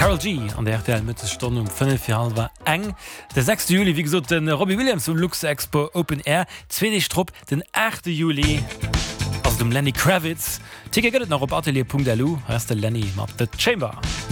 Carol G an der RTL Mittelstunde 5 war eng. Der 6. Juli wie gesagt den Robbie Williams zum Lux Expo Open Air, 2. Strupp den 8. Juli aus dem Lenny Kravitz. Ticket gëtt noch op atelier.delu, der Lenny mat The Chamber.